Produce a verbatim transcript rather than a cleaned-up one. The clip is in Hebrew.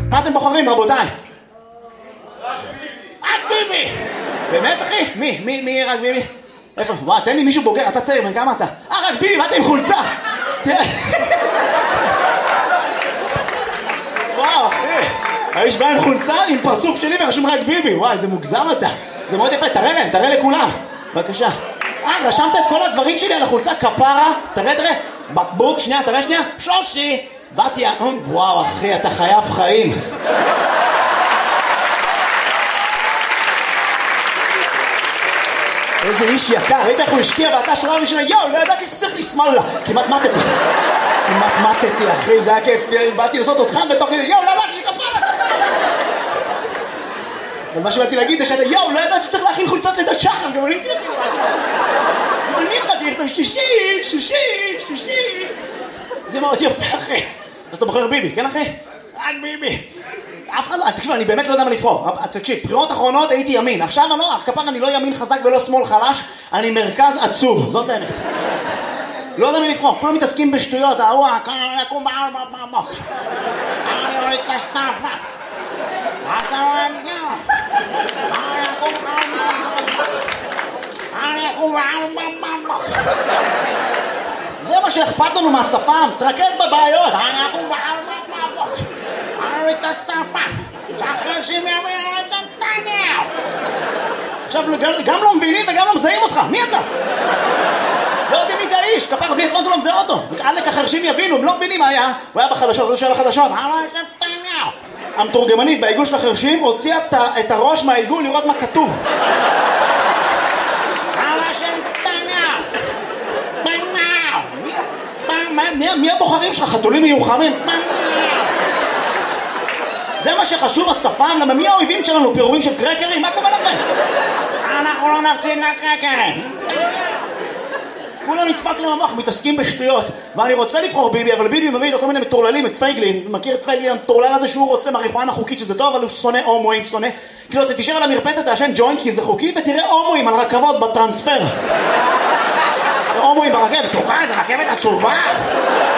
מה אתם בוחרים, רבותיי? רק ביבי! באמת, אחי? מי? מי? מי רק ביבי? איפה? וואו, תן לי מישהו בוגר, אתה צעיר, בן כמה אתה? אה, רק ביבי, באתם עם חולצה! וואו, אחי! האיש בא עם חולצה, עם פרצוף שלי ורשום רק ביבי. וואי, זה מוגזם אתה. זה מאוד יפה, תראה להם, תראה לכולם. בבקשה. אה, רשמת את כל הדברים שלי על החולצה, כפרה. תראה, תראה. בקבוק, שנייה, תראה שנייה. שושי. באתי, וואו, אחי, אתה חייב חיים. איזה איש יקר, ראית איך הוא השקיע ואתה שורה ראשונה, יואו, לא ידעתי שצריך לשמאל לה. כמעט מתתי. כמעט מתתי, אחי, זה היה כיף. באתי לעשות אותך בתוך כזה, יואו, לא ידעתי שכפרה לה. אבל מה שבאתי להגיד זה שאתה, יואו, לא ידעתי שצריך להכין חולצות לידת שחר, גם אני הייתי להכין. אבל אני יכולתי לכתוב שישי, שישי, שישי. זה מאוד יפה, אחי. אז אתה בוחר ביבי, כן, אחי? רק ביבי. אף אחד לא, תקשיב, אני באמת לא יודע מה לבחור. תקשיב, בחירות אחרונות הייתי ימין. עכשיו אני לא, כפר אני לא ימין חזק ולא שמאל חלש, אני מרכז עצוב, זאת האמת. לא יודע מי לבחור, כולם מתעסקים בשטויות, ההוא, אני אקום בעל במוק. אני אוריד את הסטאפה. אתה רואה מגר? אני אקום בעל במוק. אני אקום בעל במוק. זה מה שאכפת לנו מהשפם, תרכז בבעיות. אני אקום בעל במוק. אני אוריד את הסטאפה. שאחרי שהם יאמר את נתניהו. עכשיו, גם לא מבינים וגם לא מזהים אותך. מי אתה? לא יודעים מי זה האיש, כפר, בלי עשרות הוא לא מזהה אותו. עלק החרשים יבינו, הם לא מבינים מה היה. הוא היה בחדשות, זה שהיה בחדשות. המתורגמנית בעיגול של החרשים הוציאה את הראש מהעיגול לראות מה כתוב. מי הבוחרים שלך? חתולים מיוחמים? זה מה שחשוב, השפם, למה מי האויבים שלנו? פירורים של קרקרים? מה קורה לכם? אנחנו לא נפסיד לקרקרים. כולם נדפק להם המוח, מתעסקים בשטויות. ואני רוצה לבחור ביבי, אבל ביבי מביא לו כל מיני מטורללים, את פייגלין. מכיר את פייגלין המטורלל הזה שהוא רוצה מריחואנה חוקית, שזה טוב, אבל הוא שונא הומואים, שונא. כאילו, אתה תישאר על המרפסת, תעשן ג'וינט, כי זה חוקי, ותראה הומואים על רכבות בטרנספר. הומואים ברכבת, תוקע, זה רכבת עצובה.